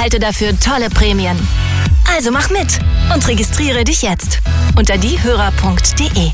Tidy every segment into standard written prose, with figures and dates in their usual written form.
erhalte dafür tolle Prämien. Also mach mit und registriere dich jetzt unter diehörer.de.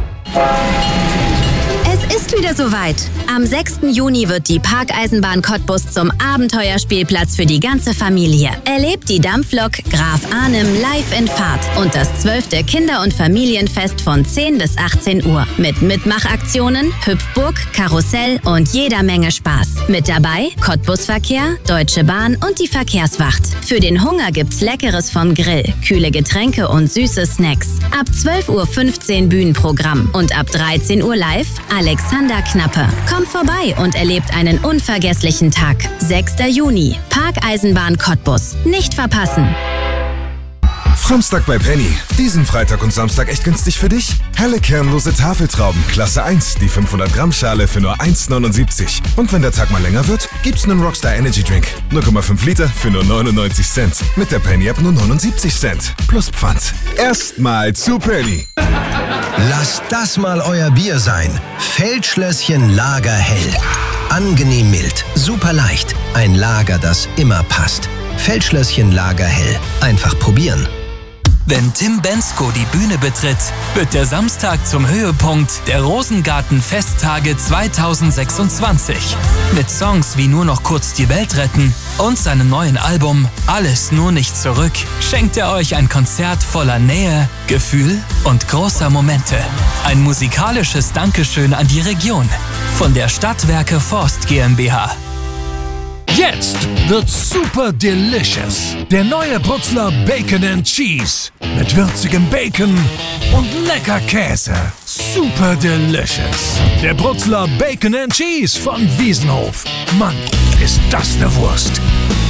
Es ist wieder soweit. Am 6. Juni wird die Parkeisenbahn Cottbus zum Abenteuerspielplatz für die ganze Familie. Erlebt die Dampflok Graf Arnim live in Fahrt und das 12. Kinder- und Familienfest von 10 bis 18 Uhr. Mit Mitmachaktionen, Hüpfburg, Karussell und jeder Menge Spaß. Mit dabei Cottbusverkehr, Deutsche Bahn und die Verkehrswacht. Für den Hunger gibt's Leckeres vom Grill, kühle Getränke und süße Snacks. Ab 12.15 Uhr Bühnenprogramm und ab 13 Uhr live Alexander Knappe. Kommt vorbei und erlebt einen unvergesslichen Tag. 6. Juni, Parkeisenbahn Cottbus. Nicht verpassen. Samstag bei Penny. Diesen Freitag und Samstag echt günstig für dich? Helle kernlose Tafeltrauben, Klasse 1, die 500 Gramm Schale für nur 1,79. Und wenn der Tag mal länger wird, gibt's einen Rockstar Energy Drink. 0,5 Liter für nur 99 Cent. Mit der Penny App nur 79 Cent. Plus Pfand. Erstmal zu Penny. Lasst das mal euer Bier sein. Feldschlösschen Lager Hell. Angenehm mild, super leicht. Ein Lager, das immer passt. Feldschlösschen Lager Hell. Einfach probieren. Wenn Tim Bendzko die Bühne betritt, wird der Samstag zum Höhepunkt der Rosengarten-Festtage 2026. Mit Songs wie Nur noch kurz die Welt retten und seinem neuen Album Alles nur nicht zurück schenkt er euch ein Konzert voller Nähe, Gefühl und großer Momente. Ein musikalisches Dankeschön an die Region von der Stadtwerke Forst GmbH. Jetzt wird's super delicious. Der neue Brutzler Bacon and Cheese. Mit würzigem Bacon und lecker Käse. Super delicious. Der Brutzler Bacon and Cheese von Wiesenhof. Mann, ist das eine Wurst.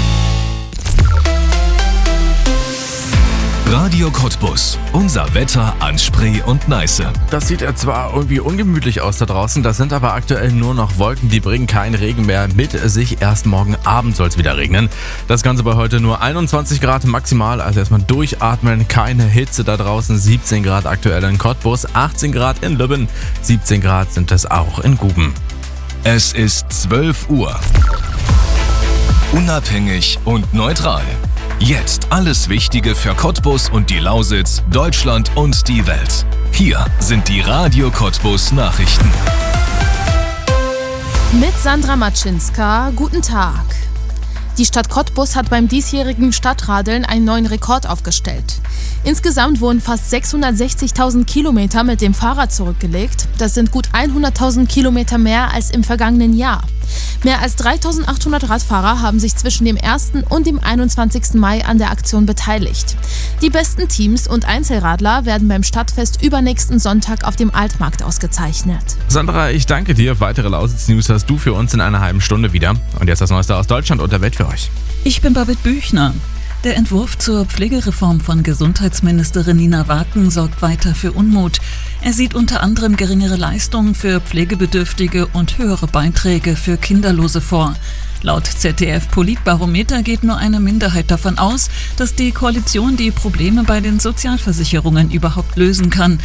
Radio Cottbus. Unser Wetter an Spree und Neiße. Das sieht zwar irgendwie ungemütlich aus da draußen, das sind aber aktuell nur noch Wolken, die bringen keinen Regen mehr mit sich. Erst morgen Abend soll es wieder regnen. Das Ganze bei heute nur 21 Grad maximal, also erstmal durchatmen, keine Hitze da draußen. 17 Grad aktuell in Cottbus, 18 Grad in Lübben, 17 Grad sind es auch in Guben. Es ist 12 Uhr. Unabhängig und neutral. Jetzt alles Wichtige für Cottbus und die Lausitz, Deutschland und die Welt. Hier sind die Radio Cottbus Nachrichten. Mit Sandra Matschinska, guten Tag. Die Stadt Cottbus hat beim diesjährigen Stadtradeln einen neuen Rekord aufgestellt. Insgesamt wurden fast 660.000 Kilometer mit dem Fahrrad zurückgelegt. Das sind gut 100.000 Kilometer mehr als im vergangenen Jahr. Mehr als 3.800 Radfahrer haben sich zwischen dem 1. und dem 21. Mai an der Aktion beteiligt. Die besten Teams und Einzelradler werden beim Stadtfest übernächsten Sonntag auf dem Altmarkt ausgezeichnet. Sandra, ich danke dir. Weitere Lausitz-News hast du für uns in einer halben Stunde wieder. Und jetzt das Neueste aus Deutschland und der Welt für euch. Ich bin Babette Büchner. Der Entwurf zur Pflegereform von Gesundheitsministerin Nina Waken sorgt weiter für Unmut. Er sieht unter anderem geringere Leistungen für Pflegebedürftige und höhere Beiträge für Kinderlose vor. Laut ZDF-Politbarometer geht nur eine Minderheit davon aus, dass die Koalition die Probleme bei den Sozialversicherungen überhaupt lösen kann.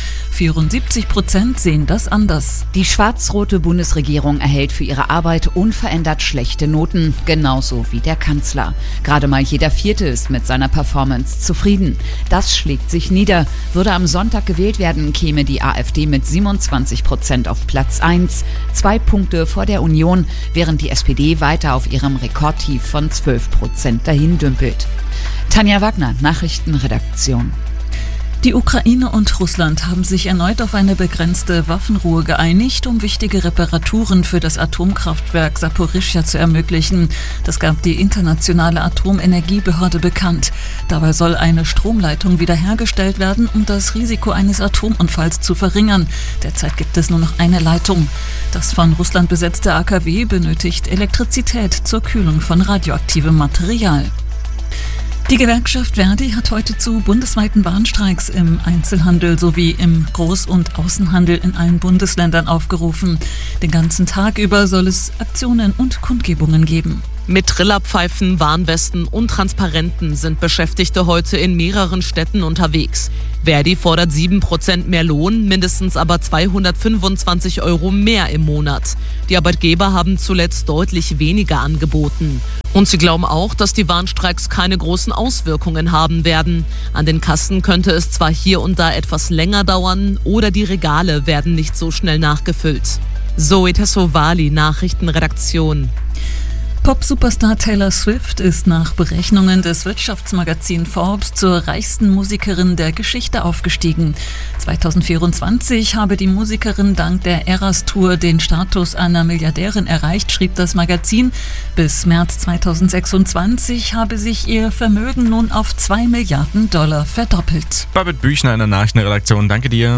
74% sehen das anders. Die schwarz-rote Bundesregierung erhält für ihre Arbeit unverändert schlechte Noten, genauso wie der Kanzler. Gerade mal jeder Vierte ist mit seiner Performance zufrieden. Das schlägt sich nieder. Würde am Sonntag gewählt werden, käme die AfD mit 27% auf Platz 1, 2 Punkte vor der Union, während die SPD weiter auf ihrem Rekordtief von 12% dahin dümpelt. Tanja Wagner, Nachrichtenredaktion. Die Ukraine und Russland haben sich erneut auf eine begrenzte Waffenruhe geeinigt, um wichtige Reparaturen für das Atomkraftwerk Saporischschja zu ermöglichen. Das gab die internationale Atomenergiebehörde bekannt. Dabei soll eine Stromleitung wiederhergestellt werden, um das Risiko eines Atomunfalls zu verringern. Derzeit gibt es nur noch eine Leitung. Das von Russland besetzte AKW benötigt Elektrizität zur Kühlung von radioaktivem Material. Die Gewerkschaft Verdi hat heute zu bundesweiten Warnstreiks im Einzelhandel sowie im Groß- und Außenhandel in allen Bundesländern aufgerufen. Den ganzen Tag über soll es Aktionen und Kundgebungen geben. Mit Trillerpfeifen, Warnwesten und Transparenten sind Beschäftigte heute in mehreren Städten unterwegs. Verdi fordert 7% mehr Lohn, mindestens aber 225 € mehr im Monat. Die Arbeitgeber haben zuletzt deutlich weniger angeboten. Und sie glauben auch, dass die Warnstreiks keine großen Auswirkungen haben werden. An den Kassen könnte es zwar hier und da etwas länger dauern oder die Regale werden nicht so schnell nachgefüllt. Zoe Tassovali, Nachrichtenredaktion. Pop-Superstar Taylor Swift ist nach Berechnungen des Wirtschaftsmagazins Forbes zur reichsten Musikerin der Geschichte aufgestiegen. 2024 habe die Musikerin dank der Eras Tour den Status einer Milliardärin erreicht, schrieb das Magazin. Bis März 2026 habe sich ihr Vermögen nun auf $2 Milliarden verdoppelt. Babette Büchner in der Nachrichtenredaktion, danke dir.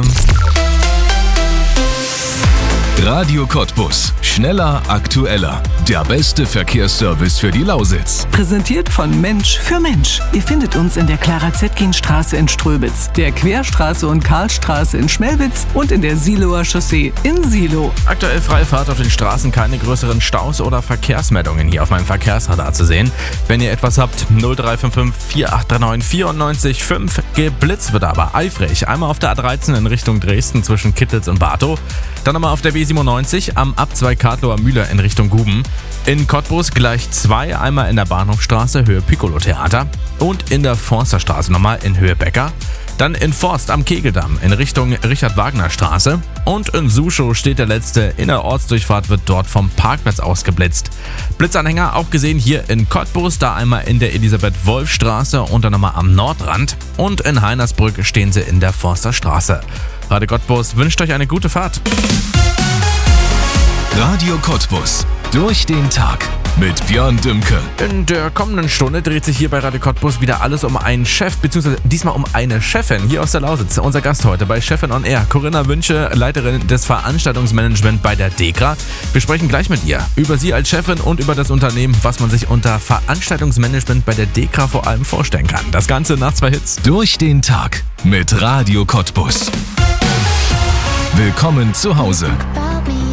Radio Cottbus. Schneller, aktueller. Der beste Verkehrsservice für die Lausitz. Präsentiert von Mensch für Mensch. Ihr findet uns in der Clara-Zetkin-Straße in Ströbitz, der Querstraße und Karlstraße in Schmelwitz und in der Siloer Chaussee in Silo. Aktuell freie Fahrt auf den Straßen, keine größeren Staus oder Verkehrsmeldungen hier auf meinem Verkehrsradar zu sehen. Wenn ihr etwas habt, 0355 4839 94 5. Geblitzt wird aber eifrig. Einmal auf der A13 in Richtung Dresden zwischen Kittlitz und Bartow. Dann nochmal auf der B97 am Abzweig Kadlower Mühle in Richtung Guben. In Cottbus gleich 2, einmal in der Bahnhofstraße Höhe Piccolo-Theater und in der Forsterstraße nochmal in Höhe Becker. Dann in Forst am Kegeldamm in Richtung Richard-Wagner-Straße. Und in Suschow steht der letzte. In der Ortsdurchfahrt wird dort vom Parkplatz aus geblitzt. Blitzanhänger auch gesehen hier in Cottbus, da einmal in der Elisabeth-Wolf-Straße und dann nochmal am Nordrand. Und in Heinersbrück stehen sie in der Forsterstraße. Radio Cottbus wünscht euch eine gute Fahrt. Radio Cottbus. Durch den Tag. Mit Björn Dümke. In der kommenden Stunde dreht sich hier bei Radio Cottbus wieder alles um einen Chef, beziehungsweise diesmal um eine Chefin hier aus der Lausitz. Unser Gast heute bei Chefin on Air, Corinna Wünsche, Leiterin des Veranstaltungsmanagement bei der DEKRA. Wir sprechen gleich mit ihr über sie als Chefin und über das Unternehmen, was man sich unter Veranstaltungsmanagement bei der DEKRA vor allem vorstellen kann. Das Ganze nach 2 Hits. Durch den Tag mit Radio Cottbus. Willkommen zu Hause.